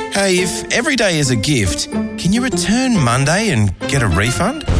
Hey, if every day is a gift, can you return Monday and get a refund?